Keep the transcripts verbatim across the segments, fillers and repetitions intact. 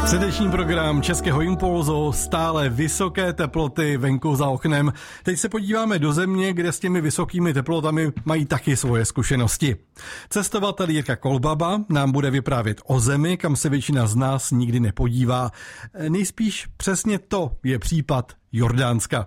Středeční program Českého impulzu, stále vysoké teploty venku za oknem. Teď se podíváme do země, kde s těmi vysokými teplotami mají taky svoje zkušenosti. Cestovatel Jirka Kolbaba nám bude vyprávět o zemi, kam se většina z nás nikdy nepodívá. Nejspíš přesně to je případ Jordánska.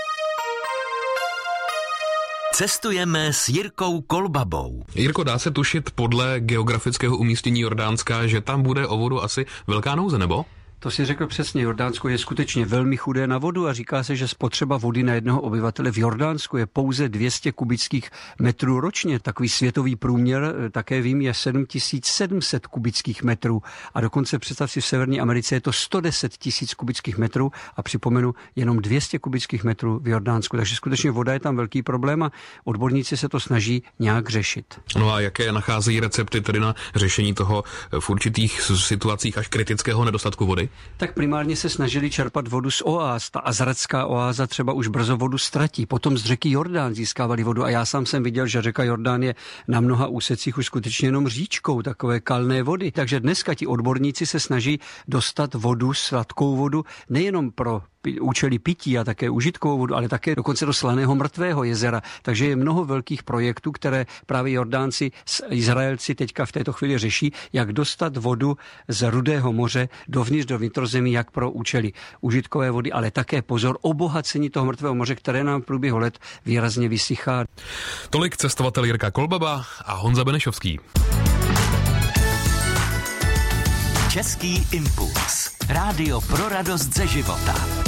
Cestujeme s Jirkou Kolbabou. Jirko, dá se tušit podle geografického umístění Jordánska, že tam bude o vodu asi velká nouze, nebo? To si řekl přesně, Jordánsko je skutečně velmi chudé na vodu a říká se, že spotřeba vody na jednoho obyvatele v Jordánsku je pouze dvě stě kubických metrů ročně. Takový světový průměr, také vím, je sedm tisíc sedm set kubických metrů a dokonce představ si v Severní Americe je to sto deset tisíc kubických metrů a připomenu jenom dvě stě kubických metrů v Jordánsku. Takže skutečně voda je tam velký problém a odborníci se to snaží nějak řešit. No a jaké nacházejí recepty tedy na řešení toho v určitých situacích až kritického nedostatku vody? Tak primárně se snažili čerpat vodu z oáz. Ta azratská oáza třeba už brzo vodu ztratí. Potom z řeky Jordán získávali vodu a já sám jsem viděl, že řeka Jordán je na mnoha úsecích už skutečně jenom říčkou, takové kalné vody. Takže dneska ti odborníci se snaží dostat vodu, sladkou vodu, nejenom pro účely pití a také užitkovou vodu, ale také dokonce do slaného mrtvého jezera. Takže je mnoho velkých projektů, které právě Jordánci s Izraelci teďka v této chvíli řeší, jak dostat vodu z Rudého moře dovnitř do vnitrozemí, jak pro účely užitkové vody, ale také pozor, obohacení toho mrtvého moře, které nám v průběhu let výrazně vysychá. Tolik cestovatel Jirka Kolbaba a Honza Benešovský. Český impuls. Rádio pro radost ze života.